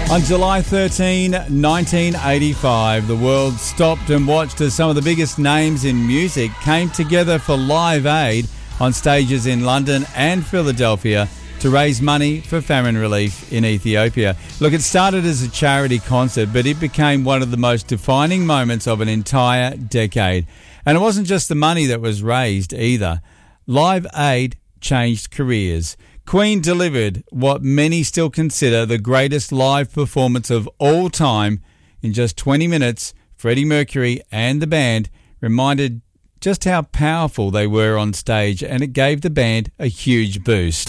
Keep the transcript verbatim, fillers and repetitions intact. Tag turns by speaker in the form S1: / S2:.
S1: On July thirteenth, nineteen eighty-five, the world stopped and watched as some of the biggest names in music came together for Live Aid on stages in London and Philadelphia to raise money for famine relief in Ethiopia. Look, it started as a charity concert, but it became one of the most defining moments of an entire decade. And it wasn't just the money that was raised either. Live Aid changed careers. Queen delivered what many still consider the greatest live performance of all time. In just twenty minutes, Freddie Mercury and the band reminded just how powerful they were on stage, and it gave the band a huge boost.